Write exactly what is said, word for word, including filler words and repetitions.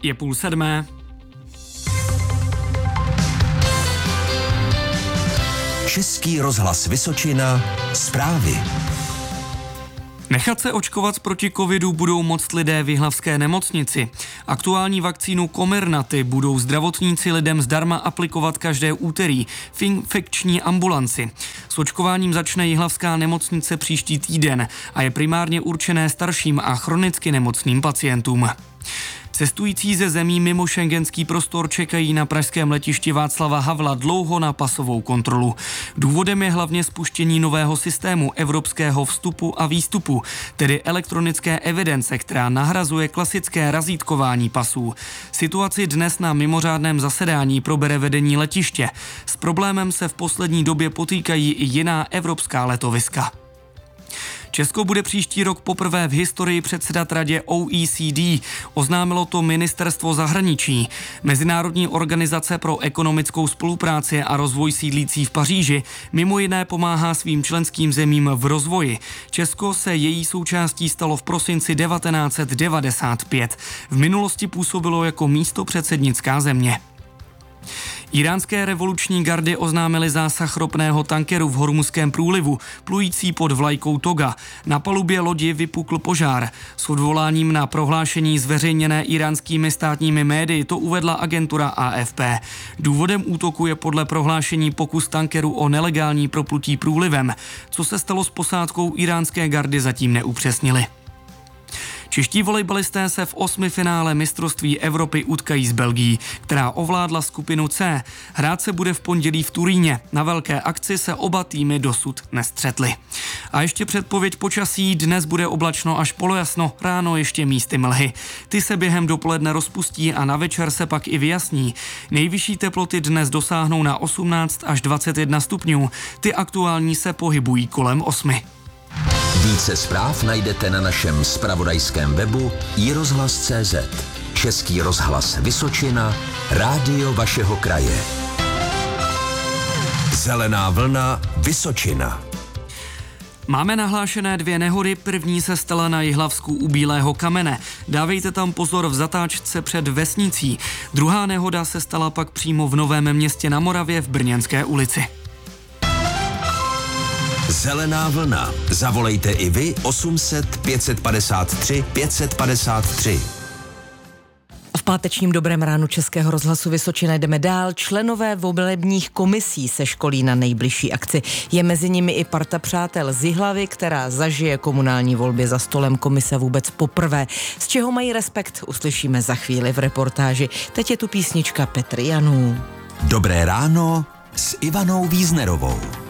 Je půl sedmé. Český rozhlas Vysočina. Zprávy. Nechat se očkovat proti covidu budou moct lidé v jihlavské nemocnici. Aktuální vakcínu Comirnaty budou zdravotníci lidem zdarma aplikovat každé úterý v infekční ambulanci. S očkováním začne jihlavská nemocnice příští týden a je primárně určené starším a chronicky nemocným pacientům. Cestující ze zemí mimo schengenský prostor čekají na pražském letišti Václava Havla dlouho na pasovou kontrolu. Důvodem je hlavně spuštění nového systému evropského vstupu a výstupu, tedy elektronické evidence, která nahrazuje klasické razítkování pasů. Situaci dnes na mimořádném zasedání probere vedení letiště. S problémem se v poslední době potýkají i jiná evropská letoviska. Česko bude příští rok poprvé v historii předsedat radě O E C D, oznámilo to ministerstvo zahraničí. Mezinárodní organizace pro ekonomickou spolupráci a rozvoj sídlící v Paříži mimo jiné pomáhá svým členským zemím v rozvoji. Česko se její součástí stalo v prosinci devatenáct set devadesát pět. V minulosti působilo jako místopředsednická země. Iránské revoluční gardy oznámily zásah ropného tankeru v Hormuzském průlivu, plující pod vlajkou Toga. Na palubě lodi vypukl požár. S odvoláním na prohlášení zveřejněné iránskými státními médii to uvedla agentura A F P. Důvodem útoku je podle prohlášení pokus tankeru o nelegální proplutí průlivem. Co se stalo s posádkou iránské gardy, zatím neupřesnili. Čeští volejbalisté se v osmifinále mistrovství Evropy utkají s Belgií, která ovládla skupinu C. Hrát se bude v pondělí v Turíně. Na velké akci se oba týmy dosud nestřetly. A ještě předpověď počasí: dnes bude oblačno až polojasno, ráno ještě místy mlhy. Ty se během dopoledne rozpustí a na večer se pak i vyjasní. Nejvyšší teploty dnes dosáhnou na osmnáct až dvacet jedna stupňů. Ty aktuální se pohybují kolem osmi. Více zpráv najdete na našem zpravodajském webu i rozhlas tečka cé zet. Český rozhlas Vysočina, rádio vašeho kraje. Zelená vlna Vysočina. Máme nahlášené dvě nehody, první se stala na Jihlavsku u Bílého kamene. Dávejte tam pozor v zatáčce před vesnicí. Druhá nehoda se stala pak přímo v Novém Městě na Moravě v Brněnské ulici. Zelená vlna. Zavolejte i vy osm set pět set padesát tři pět set padesát tři. V pátečním Dobrém ránu Českého rozhlasu Vysočina jdeme dál. Členové volebních komisí se školí na nejbližší akci. Je mezi nimi i parta přátel z Jihlavy, která zažije komunální volby za stolem komise vůbec poprvé. Z čeho mají respekt, uslyšíme za chvíli v reportáži. Teď je tu písnička Petr Janů. Dobré ráno s Ivanou Víznerovou.